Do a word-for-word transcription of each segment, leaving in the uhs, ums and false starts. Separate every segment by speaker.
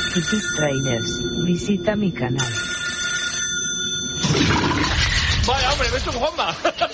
Speaker 1: y tus trailers, visita mi canal.
Speaker 2: Vaya, hombre, ¿ves tú, Juanma?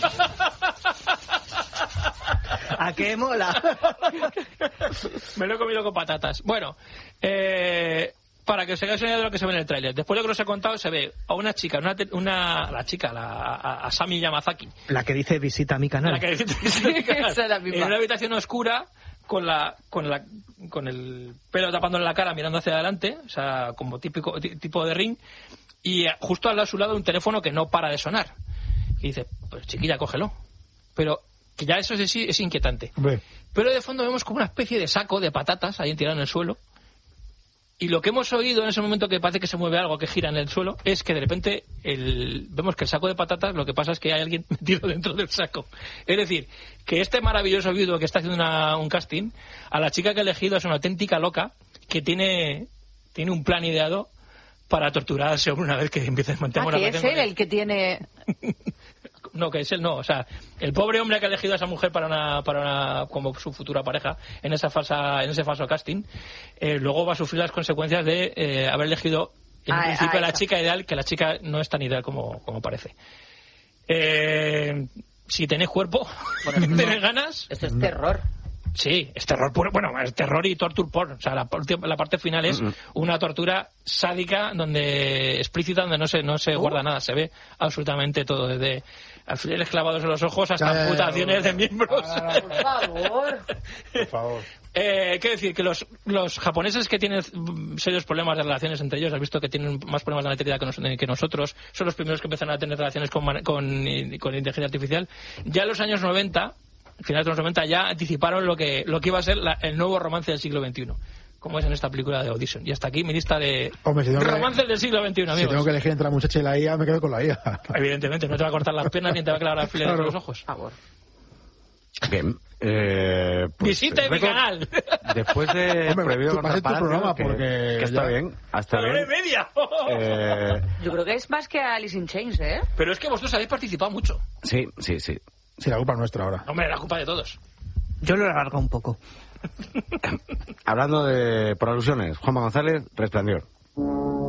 Speaker 3: ¿A qué mola?
Speaker 2: Me lo he comido con patatas. Bueno, eh, para que os hagáis una idea de lo que se ve en el tráiler. Después de lo que os he contado, se ve a una chica, una, una la chica, la, a, a Sami Yamazaki.
Speaker 3: La que dice visita mi canal.
Speaker 2: La que dice visita mi canal.
Speaker 4: Esa es la misma.
Speaker 2: En una habitación oscura, con la, con la, con el pelo tapándole la cara, mirando hacia adelante, o sea, como típico tipo de Ring, y justo al lado a su lado un teléfono que no para de sonar. Y dice, pues chiquilla, cógelo. Pero que ya eso sí es inquietante.
Speaker 5: Ve.
Speaker 2: Pero de fondo vemos como una especie de saco de patatas ahí tirado en el suelo. Y lo que hemos oído en ese momento, que parece que se mueve algo, que gira en el suelo, es que de repente el, vemos que el saco de patatas, lo que pasa es que hay alguien metido dentro del saco. Es decir, que este maravilloso viudo que está haciendo una, un casting, a la chica que ha elegido es una auténtica loca que tiene, tiene un plan ideado para torturarse una vez que empiece a mantener
Speaker 4: Ah,
Speaker 2: una
Speaker 4: que es
Speaker 2: relación
Speaker 4: él
Speaker 2: con él.
Speaker 4: el que tiene...
Speaker 2: No, que es él, no. O sea, el pobre hombre que ha elegido a esa mujer para una, para una, como su futura pareja en esa falsa, en ese falso casting, eh, luego va a sufrir las consecuencias de eh, haber elegido en
Speaker 4: Ah,
Speaker 2: principio
Speaker 4: ah,
Speaker 2: la
Speaker 4: eso.
Speaker 2: chica ideal, que la chica no es tan ideal como, como parece. Eh, si tenéis cuerpo, tenéis ganas.
Speaker 4: Esto es terror.
Speaker 2: Sí, es terror puro. Bueno, es terror y torture porn. O sea, la, parte- la parte final es
Speaker 6: Mm-mm.
Speaker 2: una tortura sádica, donde explícita, donde no se no se guarda nada. Se ve absolutamente todo, desde alfileres clavados en los ojos hasta
Speaker 5: Ya, ya, ya,
Speaker 2: amputaciones de miembros.
Speaker 4: Por favor.
Speaker 5: Por favor.
Speaker 2: Eh, quiero decir que los, los japoneses que tienen mm, serios problemas de relaciones entre ellos, has visto que tienen más problemas de natalidad que, nos- que nosotros, son los primeros que empiezan a tener relaciones con, man- con, con inteligencia artificial. Ya en los años noventa, finales de los noventa, ya anticiparon lo que, lo que iba a ser la- el nuevo romance del siglo veintiuno, como es en esta película de Audition. Y hasta aquí mi lista de
Speaker 5: Hombre, si tengo que-
Speaker 2: romances del siglo veintiuno,
Speaker 5: Si
Speaker 2: amigos.
Speaker 5: tengo que elegir entre la muchacha y la I A, me quedo con la I A.
Speaker 2: Evidentemente, no te va a cortar las piernas ni te va a clavar alfileres
Speaker 5: Claro.
Speaker 2: en los ojos.
Speaker 4: Por favor.
Speaker 6: Bien. Eh, pues,
Speaker 2: Visite mi
Speaker 6: récord-
Speaker 2: canal.
Speaker 6: Después de
Speaker 5: Hombre,
Speaker 6: Prohibido
Speaker 5: tú
Speaker 6: contra
Speaker 5: pases tu
Speaker 6: Palacio,
Speaker 5: programa,
Speaker 6: que,
Speaker 5: porque
Speaker 6: que está
Speaker 5: ya-
Speaker 6: bien, hasta
Speaker 2: ¡Hora y
Speaker 6: bien.
Speaker 2: media!
Speaker 6: Eh,
Speaker 4: Yo creo que es más que Alice in Chains, ¿eh?
Speaker 2: Pero es que vosotros habéis participado mucho.
Speaker 6: sí, sí, sí.
Speaker 5: Sí, la culpa es nuestra ahora.
Speaker 2: Hombre, la culpa de todos.
Speaker 3: Yo lo alargo un poco.
Speaker 6: Hablando de por alusiones, Juanma González, Resplandor.